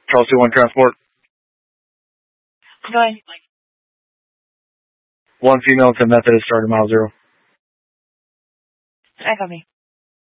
Charles 21 transport. Go ahead. 1 female to Methodist starting mile 0. I copy.